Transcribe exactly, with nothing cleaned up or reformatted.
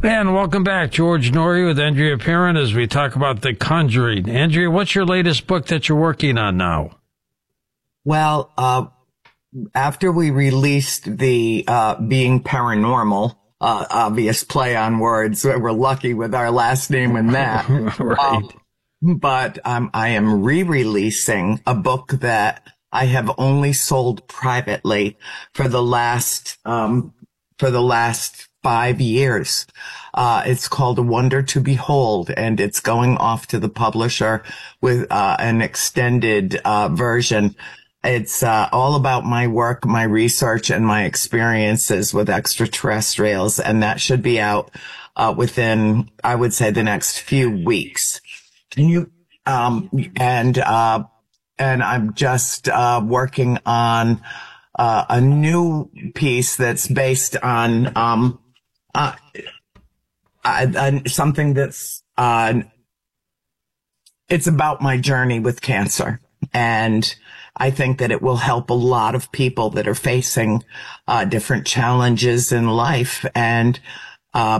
And welcome back, George Noory with Andrea Perron as we talk about The Conjuring. Andrea, what's your latest book that you're working on now? Well, uh, after we released the uh, Being Paranormal, uh, obvious play on words, we're lucky with our last name in that. Right. Um, but um, I am re-releasing a book that I have only sold privately for the last um, for the last five years. Uh, it's called A Wonder to Behold, and it's going off to the publisher with uh, an extended uh, version. It's uh, all about my work, my research, and my experiences with extraterrestrials, and that should be out uh, within, I would say, the next few weeks. And you, um, and uh, and I'm just uh, working on uh, a new piece that's based on um, uh, uh, uh, something that's uh, it's about my journey with cancer, and I think that it will help a lot of people that are facing uh, different challenges in life. And uh,